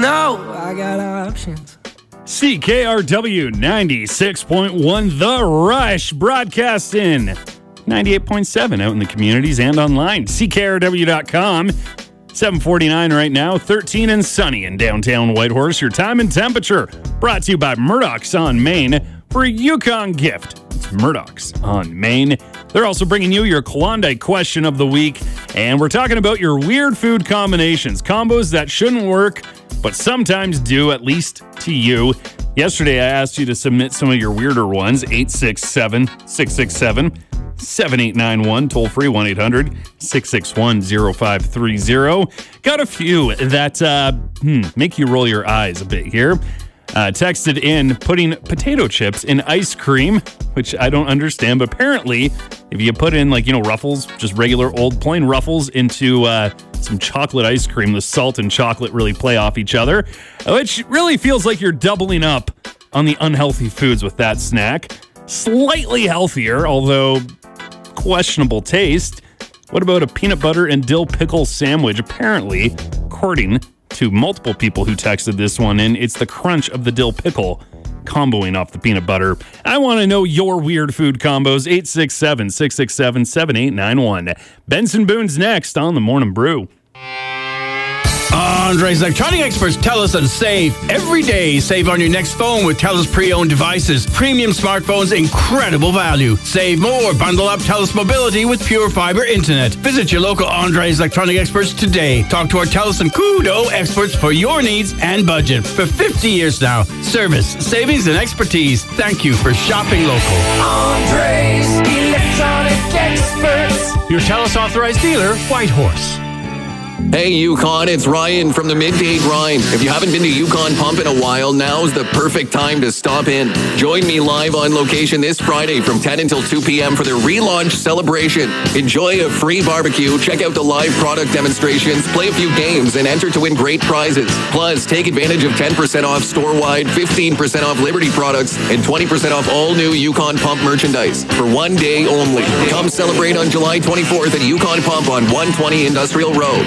know I got options. CKRW 96.1 The Rush, broadcasting 98.7 out in the communities and online. CKRW.com. 7:49 right now, 13 and sunny in downtown Whitehorse. Your time and temperature brought to you by Murdoch's on Main for a Yukon gift. It's Murdoch's on Main. They're also bringing you your Klondike question of the week, and we're talking about your weird food combinations, combos that shouldn't work, but sometimes do, at least to you. Yesterday, I asked you to submit some of your weirder ones, 867-667-7891, toll free 1-800-661-0530. Got a few that make you roll your eyes a bit here. Texted in putting potato chips in ice cream, which I don't understand, but apparently if you put in Ruffles, just regular old plain Ruffles into some chocolate ice cream, the salt and chocolate really play off each other, which really feels like you're doubling up on the unhealthy foods with that snack. Slightly healthier, although questionable taste. What about a peanut butter and dill pickle sandwich? Apparently, according to multiple people who texted this one in, it's the crunch of the dill pickle comboing off the peanut butter. I want to know your weird food combos. 867-667-7891. Benson Boone's next on The Morning Brew. Andre's Electronic Experts tell us and save every day. Save on your next phone with TELUS pre-owned devices. Premium smartphones, incredible value. Save more. Bundle up TELUS Mobility with Pure Fiber Internet. Visit your local Andre's Electronic Experts today. Talk to our TELUS and Kudo experts for your needs and budget. For 50 years now, service, savings, and expertise. Thank you for shopping local. Andre's Electronic Experts. Your TELUS authorized dealer, Whitehorse. Hey Yukon, it's Ryan from the Midday Grind. If you haven't been to Yukon Pump in a while, now's the perfect time to stop in. Join me live on location this Friday from 10 until 2 p.m. for their relaunch celebration. Enjoy a free barbecue, check out the live product demonstrations, play a few games, and enter to win great prizes. Plus, take advantage of 10% off store-wide, 15% off Liberty products, and 20% off all new Yukon Pump merchandise for one day only. Come celebrate on July 24th at Yukon Pump on 120 Industrial Road.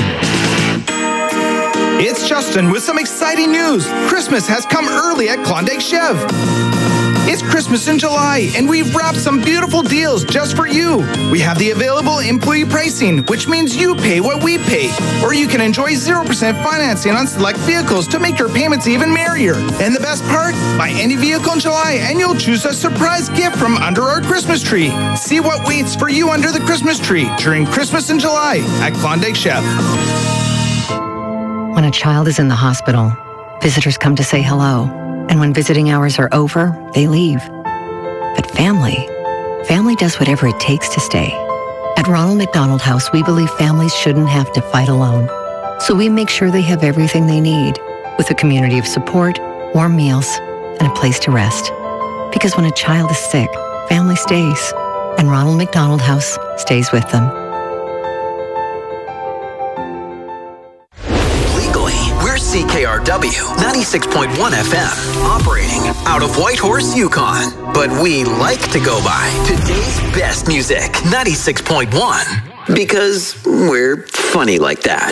It's Justin with some exciting news. Christmas has come early at Klondike Chev. It's Christmas in July, and we've wrapped some beautiful deals just for you. We have the available employee pricing, which means you pay what we pay. Or you can enjoy 0% financing on select vehicles to make your payments even merrier. And the best part? Buy any vehicle in July, and you'll choose a surprise gift from under our Christmas tree. See what waits for you under the Christmas tree during Christmas in July at Klondike Chev. When a child is in the hospital, visitors come to say hello. And when visiting hours are over, they leave. But family does whatever it takes to stay. At Ronald McDonald House, we believe families shouldn't have to fight alone. So we make sure they have everything they need, with a community of support, warm meals, and a place to rest. Because when a child is sick, family stays. And Ronald McDonald House stays with them. CKRW 96.1 FM, operating out of Whitehorse, Yukon. But we like to go by today's best music, 96.1, because we're funny like that.